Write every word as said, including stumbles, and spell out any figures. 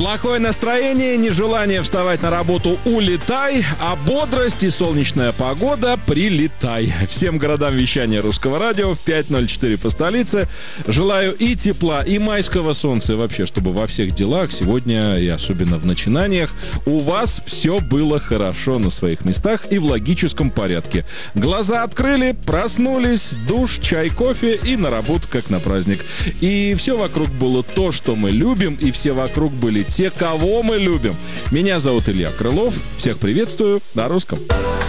Плохое настроение, нежелание вставать на работу — улетай, а бодрость и солнечная погода — прилетай. Всем городам вещания Русского радио в пять ноль четыре по столице желаю и тепла, и майского солнца, и вообще, чтобы во всех делах сегодня, и особенно в начинаниях, у вас все было хорошо на своих местах и в логическом порядке. Глаза открыли, проснулись, душ, чай, кофе и на работу, как на праздник. И все вокруг было то, что мы любим, и все вокруг были те, кого мы любим. Меня зовут Илья Крылов. Всех приветствую на русском.